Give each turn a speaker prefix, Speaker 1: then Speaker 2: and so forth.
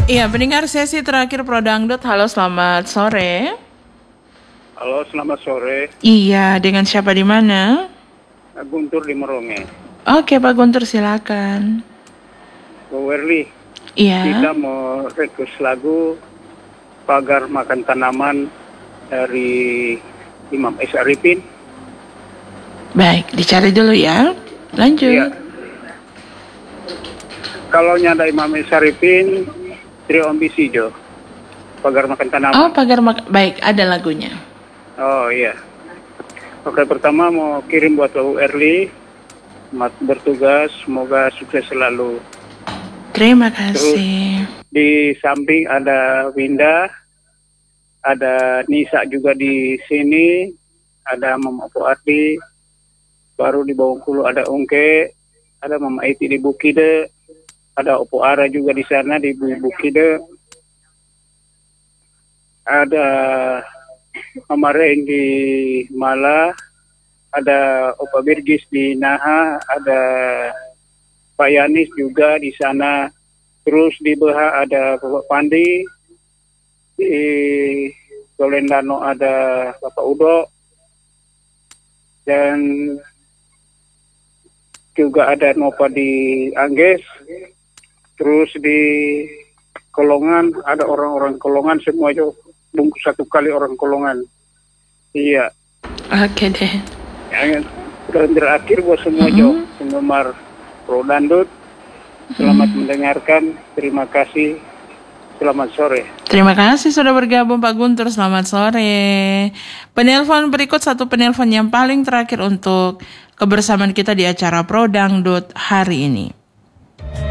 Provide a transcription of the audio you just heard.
Speaker 1: Iya, pendengar sesi terakhir Pro Dangdut. Halo, selamat sore.
Speaker 2: Halo, selamat sore.
Speaker 1: Iya, dengan siapa di mana?
Speaker 2: Guntur di Meronge.
Speaker 1: Oke, Pak Guntur, silakan.
Speaker 2: Bu Werli,
Speaker 1: Iya.
Speaker 2: kita mau request lagu Pagar Makan Tanaman dari Imam S. Arifin.
Speaker 1: Baik, dicari dulu ya. Lanjut.
Speaker 2: Iya. Kalau nyada Imam S. Arifin, Trio Ambisi Jo. Pagar Makan Tanaman.
Speaker 1: Oh, baik, ada lagunya.
Speaker 2: Oh iya. Oke, pertama mau kirim buat Bu Werli. Selamat bertugas, semoga sukses selalu.
Speaker 1: Terima kasih.
Speaker 2: Di samping ada Winda, ada Nisa juga di sini, ada Mama Puati, baru di Bawangkulu ada Ungke, ada Mama Iti di Bukide, ada Opo Ara juga di sana di Bukide, ada Mama Ren di Mala, ada Opa Birgis di Naha, ada Pak Yanis juga di sana. Terus di Beha ada Bapak Pandi, di Golendano ada Bapak Udo, dan juga ada Nova di Angges. Terus di Kolongan ada orang-orang Kolongan semua itu bungkus satu kali orang Kolongan. Iya.
Speaker 1: Oke deh.
Speaker 2: Yang terakhir buat semua penggemar Pro Dangdut. Selamat mendengarkan. Terima kasih. Selamat sore.
Speaker 1: Terima kasih sudah bergabung Pak Guntur. Selamat sore. Penelpon berikut, satu penelpon yang paling terakhir untuk kebersamaan kita di acara Pro Dangdut hari ini.